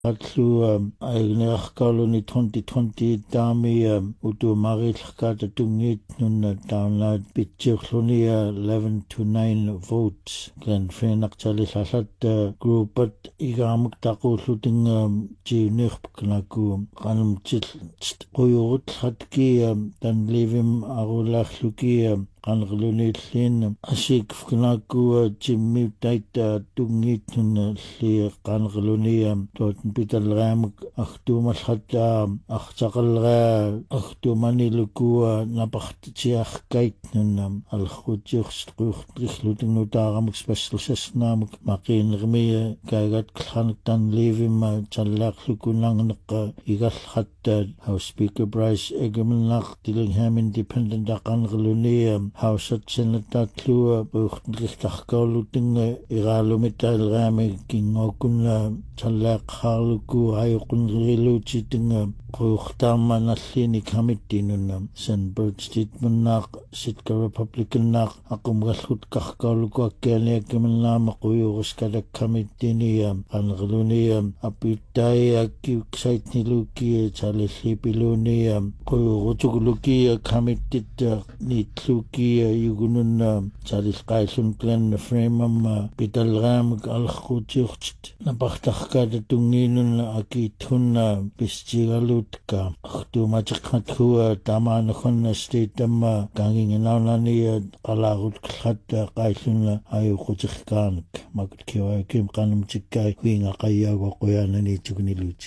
Atlu ainearkauluni 2020 taami utumarilkata tungit nunna download pitchurlunia 11 to 9 votes kan fenaqtalisallat groupat igaamuk taqullutinga jiunirpknaku qanumtil quyurut khatki tan livim arulaalluki qanqlunillin asikfknaku jimmi taita tungit nunna li qanqlunia tot pitalraamak artuumalhatta artaqalraa artuumanilukua napartiarkait nunnam alkhutiursqurtrillutinutaaramak spaslusasnaamak maqiinermia kaagat klantan livimma tallaaqlukunangnaqqa igallhatta House Speaker Bryce Egemenaq Dillingham Independent aqanqlunia House Senator urtrillarkaulutinga iraalumitailraami kingokunna tallaaqhaarluku ayuqunriluutitinga quurtaammanallini kamittinunna Sandberg Statementnaaq Sitka Republicannaaq aqumgallut qarkauluku akkianiakkimannaama quyuruskala kamittinia qanqlunia apittai akkiuksaitnilukia talillipilunia quyurutukulukia kamittitta niitlukia yugununna talilqaillun Glenn Framamma pitalraamak alqutiurtit napartarkaata tungiinunna akiithunna pistigalutka artuumatiqqathua tamaanakhunna stateamma kangingenaunania qalaarutqallatta qaillunna ayuqutirkaanak makutkiwaakim qanumtikkai huinga qayyaago quyaanani tukuniluuti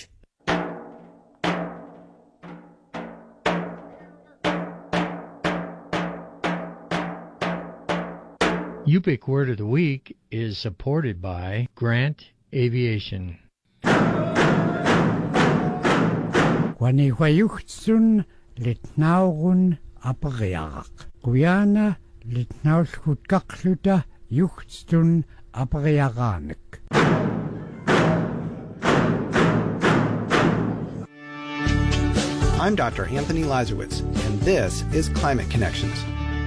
Yupik Word of the Week is supported by Grant Aviation. Wanihwayuhtsun litnaurun apariaraq. Quyana litnaulhutkaqluta yuhtsun apariaraanik. I'm Dr. Anthony Lazarowitz, and this is Climate Connections.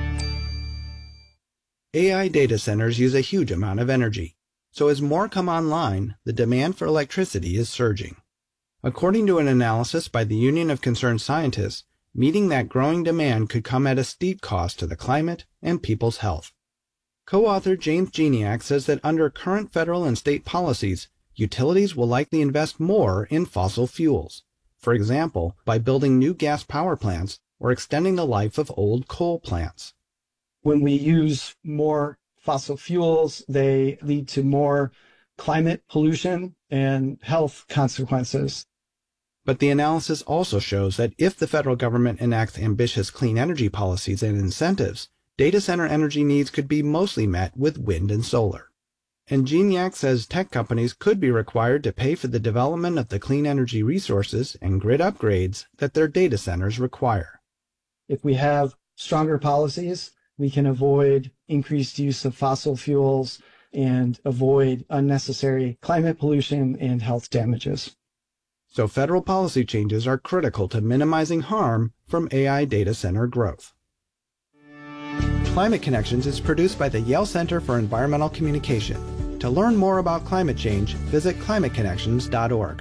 AI data centers use a huge amount of energy, so as more come online, the demand for electricity is surging. According to an analysis by the Union of Concerned Scientists, meeting that growing demand could come at a steep cost to the climate and people's health. Co-author James Geniak says that under current federal and state policies, utilities will likely invest more in fossil fuels, for example, by building new gas power plants or extending the life of old coal plants. When we use more fossil fuels, they lead to more climate pollution and health consequences. But the analysis also shows that if the federal government enacts ambitious clean energy policies and incentives, data center energy needs could be mostly met with wind and solar. And Geniak says tech companies could be required to pay for the development of the clean energy resources and grid upgrades that their data centers require. If we have stronger policies, we can avoid increased use of fossil fuels and avoid unnecessary climate pollution and health damages. So federal policy changes are critical to minimizing harm from AI data center growth. Climate Connections is produced by the Yale Center for Environmental Communication. To learn more about climate change, visit climateconnections.org.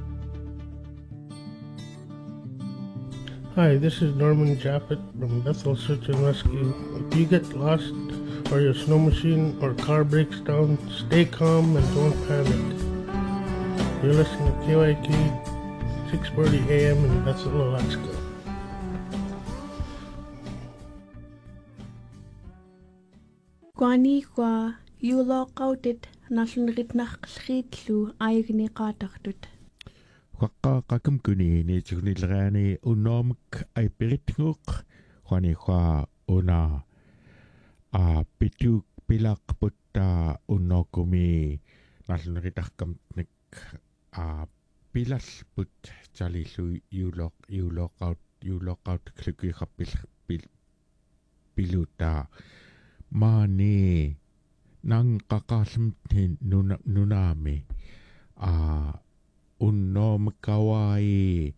Hi, this is Norman Jaffet from Bethel Search and Rescue. If you get lost or your snow machine or car breaks down, stay calm and don't panic. You're listening to KYK 640 AM in Bethel, Alaska. Kwani kwa yulo qautit nalnritnaqlriitlu aigni qatartut. Qaqqaaqakumkuni niitigunilraani unnoomuk aipiritnguuq qaniqqa una pituk pilaqputta unnookumi nalneritarkamtnik pilalput talillu yuuloqaut piluta maani nang qaqaallamtni nunaami unnoom kawai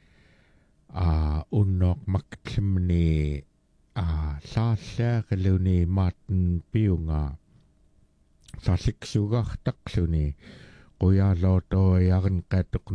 unnoq maktlimni saallaaqaluni maatn piunga sasiksugartaqluni Quyaloto yarin katuk